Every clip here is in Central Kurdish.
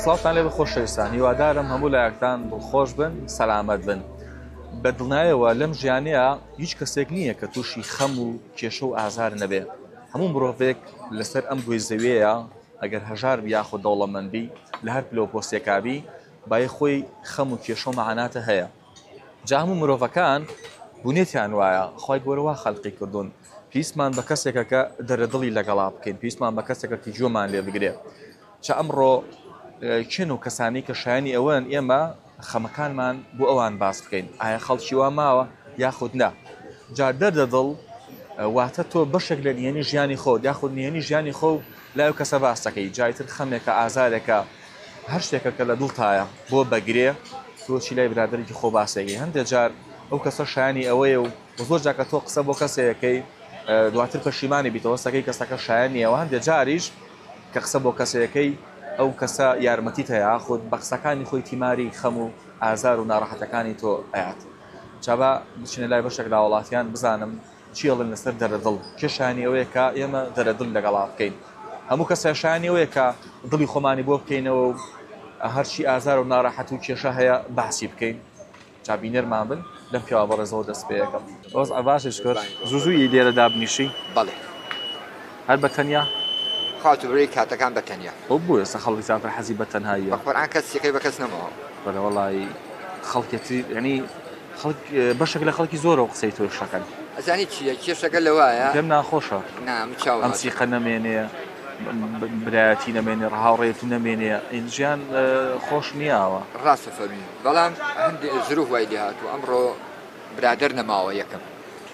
سڵاتان لێ خۆشەویستان، هیوادارم هەموو لایەکتان دڵخۆش بن، سەلامەت بن. بە دڵنیایەوە لەم ژیانەیە هیچ کەسێک نییە کە تووشی خەم و کێشە و ئازار نەبێ. هەموو مرۆڤێک لەسەر ئەم گوێی زەویەیە ئەگەر هەژار یاخود دەوڵەمەندبی لە هەر پلۆپۆستێکابی بای خۆی خەم و کێشە و مەعاناتە هەیە. جا هەموو مرۆڤەکان بوونێتیان وایە خۆی گەورەوە خەڵقی کردوون. پێویستمان بە کەسێکە کە دەرەدڵی لەگەڵا بکەین، پێویستمان بە کەسێکە کە گوێمان لێ بگرێ. چا ئەمڕۆ کێن و کەسانی کە شایانی ئەوەن ئێمە خەمەکانمان بۆ ئەوان باس بکەین. ئایا خەڵکی وا ماوە یاخود نا؟ جار دەردەدڵ واتە تۆ بەشێک لە نهێنی ژیانی خۆت یاخود نهێنی ژیانی خۆ لای کەسە باس دەکەی. جایتر خەمێکە ئازارێکە هەر شتێکە کە لە دڵتایە بۆ بەگرێ تۆچی لای برادێکی خۆ باسێکی. هەندێک جار ئەو کەسە شایانی ئەوەیە و زۆر جاکە تۆ قسە بۆ کەسێکەکەی دواتر پەشیمانی بیتەوە سەکەی کەسەکە شایانیەوە. هەندێک جاریش کە قسە بۆ کەسەکەی ئەو کەسە یارمەتیت هەیە خۆت بە قسەکانی خۆی تیماری خەم و ئازار و ناڕەحەتەکانی تۆ ئاات. چابا بچینە لای بەشێک لە وڵاتیان بزانم چیڵن لەسەر دەرەدڵ کێشانی ئەوەیە کە ئێمە دەرەدڵ لەگەڵا بکەین. هەموو کەسە شایانی ئەوەیە کە دڵی خۆمانی بۆ بکەینەوە و هەرچی ئازار و ناڕەحەت و کێشە هەیە باسی بکەین. چابینەرمان بن لەم پیاوە بەڕێزەوە دەست پێەکەم. ڕۆز ئەباشش کرد زووزووی لێرە دابنیشی؟ بەڵێ. هەر بە تەنیا؟ خاتوبڕی کاتەکان بە تەنیا. ئەو بووە سە خەڵکی زیاتر حەزی بە تەنهاییە. بەقورئان کەسێکی بە کەس نەماوە. بەڵێ وەڵی خەڵکێتی ینی بەشێک لە خەڵکی زۆرەوە قسەی تۆ شەکەن. ئەزانی چییە کێشەکە لەوایە پێم ناخۆشە ئەم سیقە نەمێنێ برایەتی نەمێنێ ڕهاوڕێتی نەمێنێ ئین ژیان خۆش نییەوە. ڕاستە فەرمی بەڵام هەندێک زروف وای لێ هاتووە ئەمڕۆ برادەر نەماوە یەکەم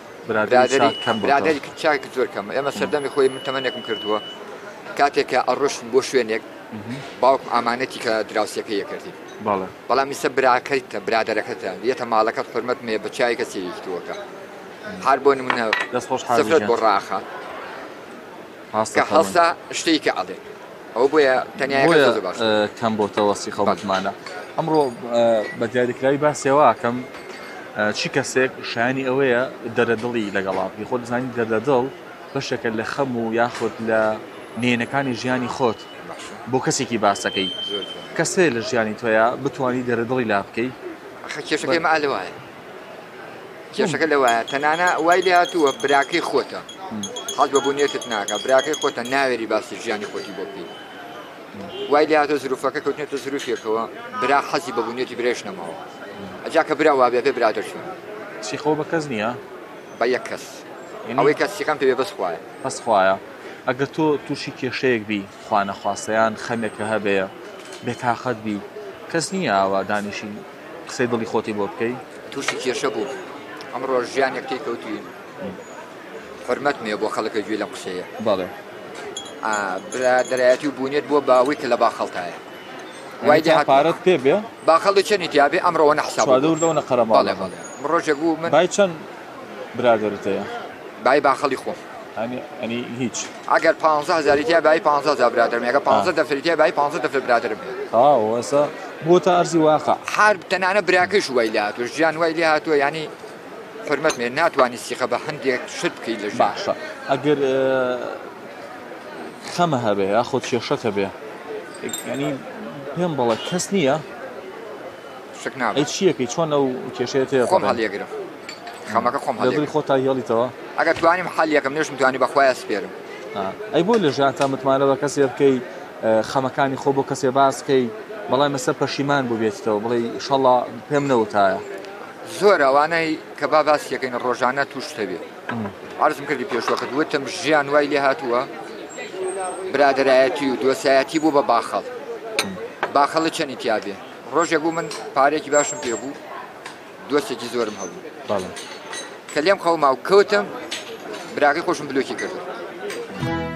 برادری چاکە زۆر کەمە. ئێمە سەردەمی خۆی من تەمەنێکم کردووە کاتێکە ئەڕۆشتن بۆ شوێنێک باوکم ئامانەتی کە دراوسەکە یەکردی بەڵام ئیستا براکەیتە برادەرەکەتە یەتە ماڵەکەت حورمەت مێ بە چای کەسی یەکتووەکە هەر بۆ نمونە سفرەت بۆ ڕاخە کە هەڵسا شتێکی عەڵێ ئەو بۆیە تەنیایەکە زۆر باش کەم بۆتەوە سیخە متمانە. ئەمڕۆ بە دیاریکراوی باسێواکەم چی کەسێک شایانی ئەوەیە دەرەدڵی لەگەڵا بکەی. خۆت بزانی دەردەدڵ بەشێکە لە خەم و یاخود لە نێنەکانی ژیانی خۆت بۆ کەسێکی باسەکەی کەسێ لە ژیانی تۆیە بتوانی دەرەدڵی لا بکەی. کێشەکەی مە لەوایە کێشەکە لەوایە تەنانە وای لێ هاتووە براکەی خۆتە حەز بە بوونیێتت ناکە براکەی خۆتە ناوێری باسی ژیانی خۆتی بۆ بکەی. وای لێ هاتووە زروفەکە کەوتنێتە زروفێکەوە برا حەزی بە بوونیێتی برێش نەماوە ئەجا کە برا وا بێ پێ برادەر شوێن سیخۆ بە کەس نییە بە یەک کەس ئەوەی کەسیەکەم پێ بەس خوایە بەس خوایە. ئەگەر تۆ تووشی کێشەیەک بی خوانەخواستەیان خەمێکە هەبەیە بێتاقەت بی کەس نییە ئاوا دانیشی قسەی دڵی خۆتی بۆ بکەی. تووشی کێشە بوو ئەمڕۆ ژیانێک تێی کەوتوین حورمەت مێ بۆ خەڵکە گوێ لەم قسەیە. بەڵێ برادەرایەتی و بوونێت بۆ باوەی کە لە باخەڵتایە وای پارەت پێ بێ باخەڵ چەندی تیابێ ئەمڕۆوە نەحساب دوورەوە نەقەرەماڵێ ڕۆژێک بوو من بای چەند برادەرت هەیە؟ بای باخەڵی خۆم ئەنی هیچ ئەگەر 15,000 تیا بای 15,000 برادرم ئەگەر 15 دەفری تیا بای 15 دەفر برادرم هەیە. ئەوەسە بۆتە ئەرزی واقع هەر تەنانە براکەش وای لێ هاتووە ژیان وای لێ هاتووە ینی حورمەت مێ ناتوانانی سیخە بە هەندێک شت بکەیت لە باشە. ئەگەر خەمە هەبێ یا خۆت کێشەکە بێ ینی پێم بەڵێ کەس نییە شک نابێت ئەی چیەکەی چۆن ئەو کێشەیە تێ خۆم هەڵیەگرم خەمەکە خۆم هەڵیەگری خۆت تا هێڵیتەوە ئەگەر توانیم حەلیەکەم نوێش متوانی بەخوایە سپێرم. ئەی بۆ لە ژیان تا متمانە بە کەسێ بکەی خەمەکانی خۆ بۆ کەسێ باسکەی بەڵام مەسەر پەشیمان بوو بێتەوە بڵێ ئیشەڵڵا پێم نەوتایە. زۆر ئەوانەی کە با باسیەکەین ڕۆژانە تووشتە بێ عەرزم کردی پێشوەکەت وتم ژیان وای لێ هاتووە برادەرایەتی و دۆسایەتی بوو بە باخەڵ باخەڵە چەندی تیابێ. ڕۆژێک بوو من پارێکی باشم پێ بوو دۆستێکی زۆرم هەبوو کە لێم خەوما و کەوتم براکەی خۆشم بلۆکی کردم